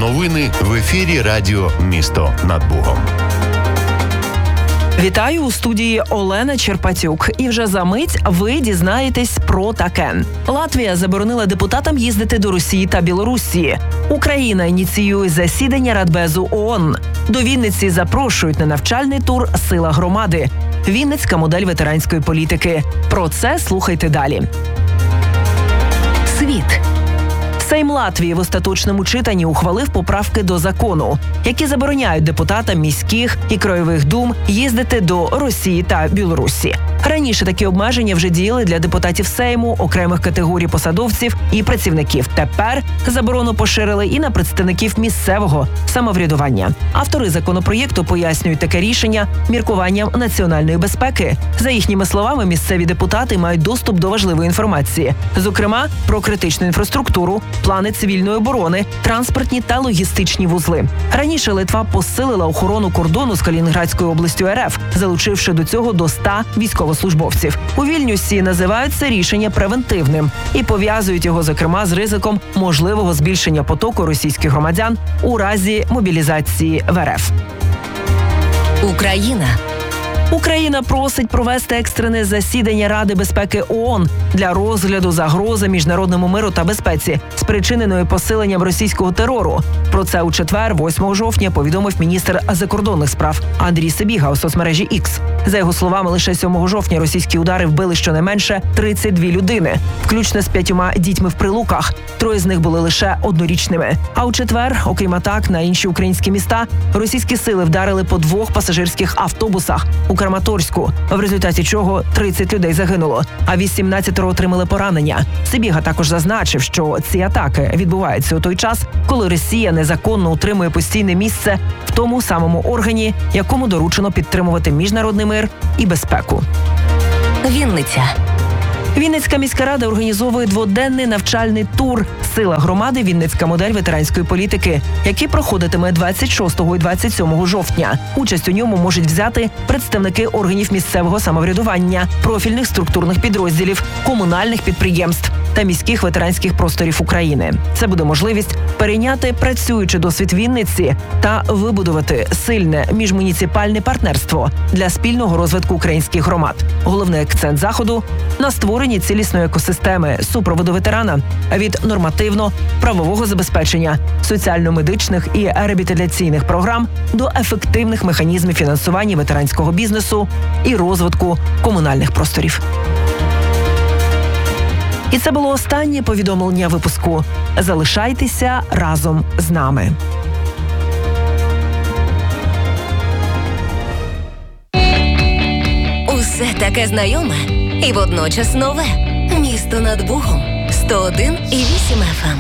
Новини в ефірі радіо «Місто над Богом». Вітаю у студії Олена Черпатюк. І вже за мить ви дізнаєтесь про таке. Латвія заборонила депутатам їздити до Росії та Білорусі. Україна ініціює засідання Радбезу ООН. До Вінниці запрошують на навчальний тур «Сила громади». Вінницька модель ветеранської політики. Про це слухайте далі. Світ. Сейм Латвії в остаточному читанні ухвалив поправки до закону, які забороняють депутатам міських і краєвих дум їздити до Росії та Білорусі. Раніше такі обмеження вже діяли для депутатів Сейму, окремих категорій посадовців і працівників. Тепер заборону поширили і на представників місцевого самоврядування. Автори законопроєкту пояснюють таке рішення міркуванням національної безпеки. За їхніми словами, місцеві депутати мають доступ до важливої інформації, зокрема про критичну інфраструктуру, плани цивільної оборони, транспортні та логістичні вузли. Раніше Литва посилила охорону кордону з Калінінградською областю РФ, залучивши до цього до 100 військовослужбовців. У Вільнюсі називають це рішення превентивним і пов'язують його, зокрема, з ризиком можливого збільшення потоку російських громадян у разі мобілізації в РФ. Україна просить провести екстрене засідання Ради безпеки ООН для розгляду загрози міжнародному миру та безпеці, спричиненої посиленням російського терору. Про це у четвер, 8 жовтня, повідомив міністр закордонних справ Андрій Сибіга у соцмережі X. За його словами, лише 7 жовтня російські удари вбили щонайменше 32 людини, включно з 5 дітьми в Прилуках. 3 з них були лише однорічними. А у четвер, окрім атак на інші українські міста, російські сили вдарили по 2 пасажирських автобусах у Краматорську, в результаті чого 30 людей загинуло, а 18 отримали поранення. Сибіга також зазначив, що ці атаки відбуваються у той час, коли Росія незаконно утримує постійне місце в тому самому органі, якому доручено підтримувати міжнародний мир і безпеку. Вінницька міська рада організовує 2-денний навчальний тур «Сила громади. Вінницька модель ветеранської політики», який проходитиме 26 і 27 жовтня. Участь у ньому можуть взяти представники органів місцевого самоврядування, профільних структурних підрозділів, комунальних підприємств та міських ветеранських просторів України. Це буде можливість перейняти працюючий досвід Вінниці та вибудувати сильне міжмуніципальне партнерство для спільного розвитку українських громад. Головний акцент заходу – на створенні цілісної екосистеми супроводу ветерана від нормативно-правового забезпечення, соціально-медичних і реабілітаційних програм до ефективних механізмів фінансування ветеранського бізнесу і розвитку комунальних просторів. І це було останнє повідомлення випуску. Залишайтеся разом з нами. Усе таке знайоме і водночас нове. Місто над Богом. 101,8 FM.